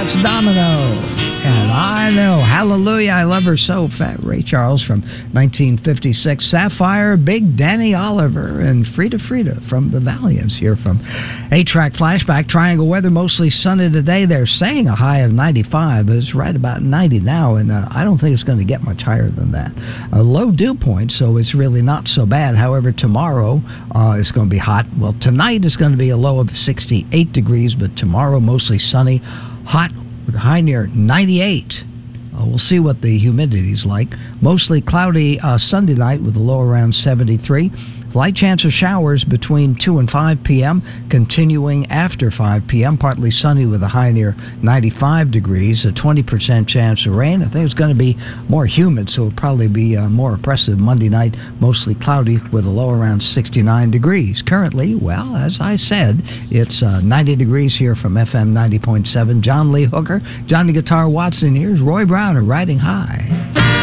Fats Domino. And I know, hallelujah, I love her so. Fat Ray Charles from 1956. Sapphire, Big Danny Oliver, and Frida from the Valiants here from 8-Track Flashback. Triangle weather, mostly sunny today. They're saying a high of 95, but it's right about 90 now, and I don't think it's going to get much higher than that. A low dew point, so it's really not so bad. However, tomorrow it's going to be hot. Well, tonight is going to be a low of 68 degrees, but tomorrow mostly sunny, hot, with a high near 98. We'll see what the humidity's like. Mostly cloudy Sunday night with a low around 73. Light chance of showers between 2 and 5 p.m., continuing after 5 p.m. Partly sunny with a high near 95 degrees, a 20% chance of rain. I think it's going to be more humid, so it'll probably be more oppressive Monday night, mostly cloudy with a low around 69 degrees. Currently, well, as I said, it's 90 degrees here from FM 90.7. John Lee Hooker, Johnny Guitar Watson. Here's Roy Brown riding high.